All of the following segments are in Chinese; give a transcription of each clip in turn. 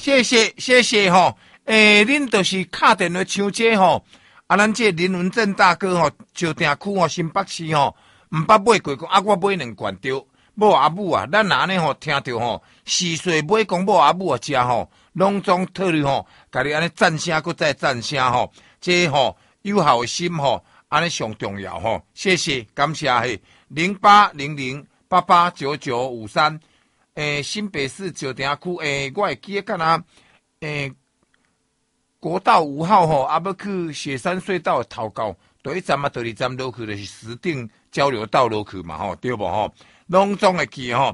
谢谢吼。恁就是敲电话抢这吼，咱这林文正大哥吼，石碇区吼新北市吼，毋捌买过讲我买2罐着。某阿母啊，咱安尼吼听着吼，4岁买讲某阿母啊食吼，拢总特你吼，家己安尼赞声，搁再赞声吼，这吼友好的心吼，安尼上重要吼。谢谢，感谢嘿，0800889953，新北市石碇区，我会记得干那，国道5号吼，要去雪山隧道的头高，第1站啊，第2站落去就是石碇交流道落去嘛吼，对无吼？拢总会记吼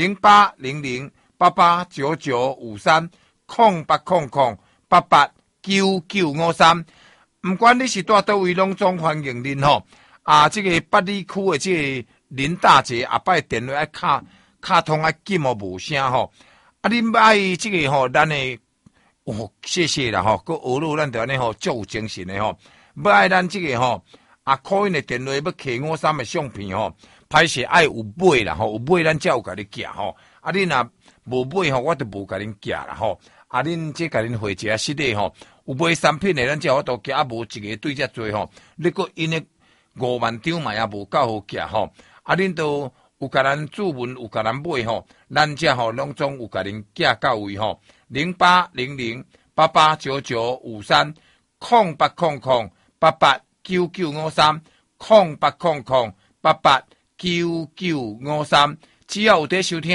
，0800889953，0800889953。唔管你是住倒位，拢总欢迎恁吼。这个八里区的这个林大姐，下摆电话爱卡通爱紧哦，无声吼。恁爱这个吼，咱的谢谢啦吼，佮学路咱就安尼吼，足有精神的吼。要爱咱这个吼，call in的电话要K53的相片吼。歹势爱有买啦吼，有买咱才有甲你寄吼。恁若无买吼，我就无甲恁寄啦吼。恁即甲恁回一下实体吼，有买产品的咱才有法度寄，无一个对遮多吼。你个因的5万张嘛也无够好寄吼。恁都有甲咱注文，有甲咱买吼，咱遮吼拢总有甲恁寄到位吼。0800889953，0800889953，只要有在收听。